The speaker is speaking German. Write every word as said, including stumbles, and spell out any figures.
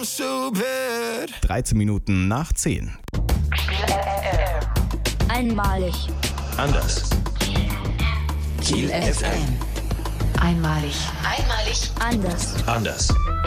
so bad. dreizehn Minuten nach zehn. Einmalig. Anders. Kiel F M. Einmalig. Einmalig. Anders. Anders.